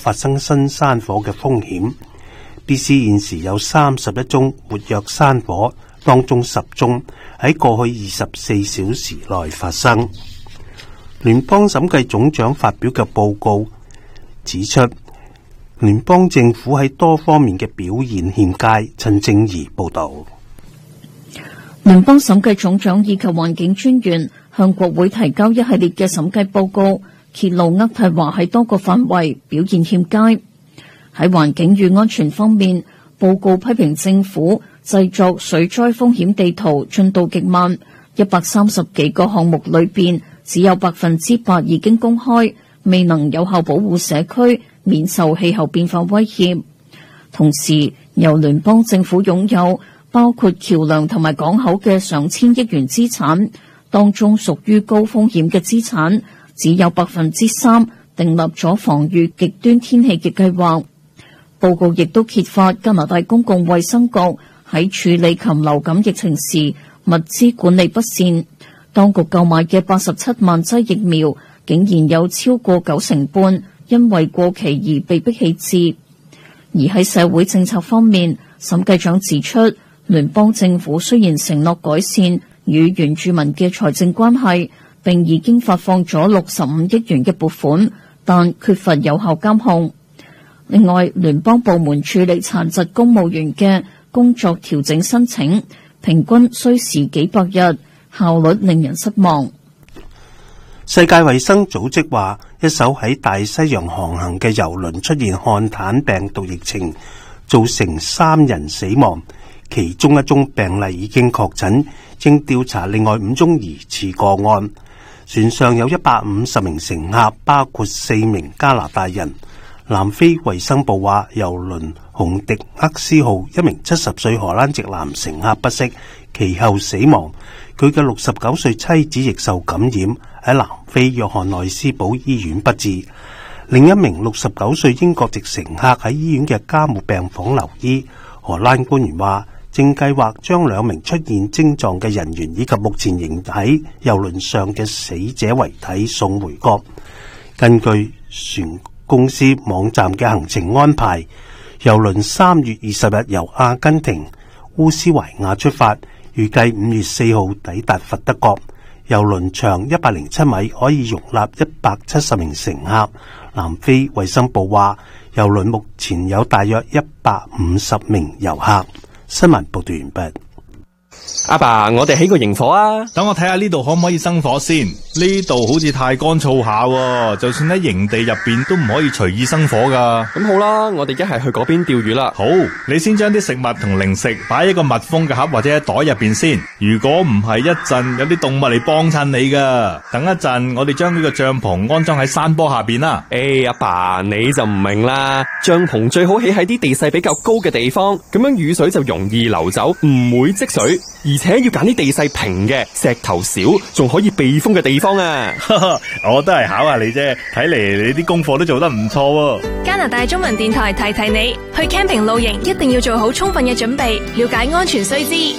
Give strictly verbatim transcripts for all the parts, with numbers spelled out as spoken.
發生新山火嘅風險。B C 現時有三十一宗活躍山火，當中十宗喺過去二十四小時內發生。聯邦審計總長發表嘅報告指出，聯邦政府喺多方面嘅表現欠佳。陳正儀報道。 聯邦審計總長以及環境專員向國會提交一系列嘅審計報告，揭露渥太華喺多個範圍表現欠佳。喺環境與安全方面，報告批評政府製作水災風險地圖進度極慢，一百三十幾個項目裏邊只有百分之八已經公開，未能有效保護社區免受氣候變化威脅。同時，由聯邦政府擁有包括橋樑同埋港口嘅上千億元資產，當中屬於高風險嘅資產只有百分之三訂立咗防禦極端天氣嘅計劃。報告亦都揭發加拿大公共衛生局喺處理禽流感疫情時物資管理不善，當局購買嘅八十七萬劑疫苗竟然有超過九成半因為過期而被迫棄置。而喺社會政策方面，審計長指出，聯邦政府雖然承諾改善與原住民嘅財政關係，並已經發放咗六十五億元嘅撥款，但缺乏有效監控。另外，聯邦部門處理殘疾公務員嘅工作調整申請，平均需時幾百日，效率令人失望。 世界衛生組織話，一艘喺大西洋航行嘅郵輪出現漢坦病毒疫情，造成三人死亡，其中一宗病例已經確診，正調查另外五宗疑似個案。船上有一百五十名乘客，包括四名加拿大人。南非衛生部話，郵輪洪迪厄斯號一名七十歲荷蘭籍男乘客不適，其後死亡。佢嘅六十九歲妻子亦受感染，喺南非約翰內斯堡醫院不治。另一名六十九歲英國籍乘客喺醫院嘅加護病房留醫。荷蘭官員話，正計劃將兩名出現症狀嘅人員以及目前仍喺郵輪上嘅死者遺體送回國。根據船公司網站嘅行程安排，郵輪三月二十日由阿根廷烏斯懷亞出發，預計五月四號抵達佛得角。郵輪長一百零七米，可以容納一百七十名乘客。南非衛生部話，郵輪目前有大約一百五十名遊客。新聞報道完畢。 阿爸，我哋起個營火啊！ 等我睇下呢度可唔可以生火先。呢度好似太乾燥下，就算喺營地入邊都唔可以隨意生火噶。 咁好啦，我哋一係去嗰邊釣魚啦。 好，你先將啲食物同零食擺喺個密封嘅盒或者喺袋入邊先。如果唔係，一陣有啲動物嚟幫襯你噶。等一陣，我哋將呢個帳篷安裝喺山坡下邊啦。 誒、哎，阿爸，你就唔明啦。帳篷最好起喺啲地勢比較高嘅地方，咁樣雨水就容易流走，唔會積水。而且要揀啲地勢平嘅，石頭少，仲可以避風嘅地方啊！ 我都係考下你啫，睇嚟你啲功課都做得唔錯喎。 加拿大中文電台提提你，去 camping 露營一定要做好充分嘅準備，了解安全須知。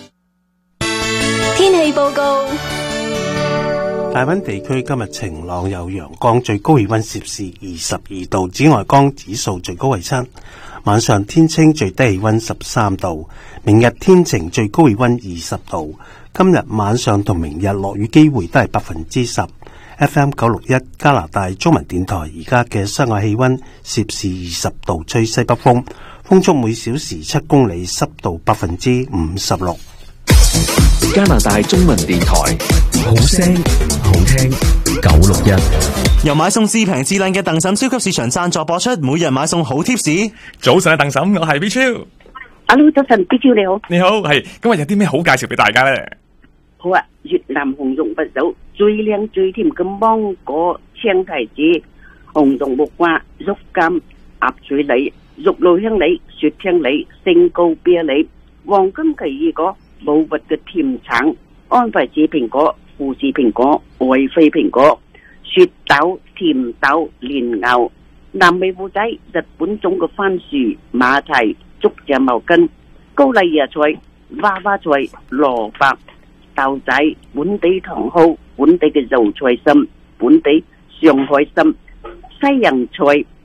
天氣報告： 大溫地區今日晴朗有陽光，最高氣溫攝氏二十二度，紫外光指數最高為七。晚上天清，最低氣溫十三度。明日天晴，最高氣溫二十度。今日晚上同明日落雨機會都係百分之十。F M 九六一加拿大中文電台而家嘅室外氣溫攝氏二十度，吹西北風，風速每小時七公里，濕度百分之五十六。 加拿大中文電台，好聲好聽，九六一。 由買餸至平至靚嘅鄧嬸超級市場贊助播出，每日買餸好貼士。 早晨啊，鄧嬸，我係 B 超。 Hello， 早晨 ，B 超你好。 你好，係今日有啲咩好介紹俾大家咧？ 好啊，越南紅茸白酒最靚最甜嘅芒果青提子、紅茸木瓜、肉柑、鴨嘴梨、肉露香梨、雪聽梨、聖告啤梨、黃金奇異果、無核嘅甜橙、安牌子蘋果、富士蘋果、愛妃蘋果、雪豆、甜豆、蓮藕、南美虎仔、日本種嘅番薯、馬蹄、竹蔗茅根、高麗芽菜、娃娃菜、蘿蔔、豆仔、本地茼蒿、本地嘅油菜心、本地上海參、西洋菜、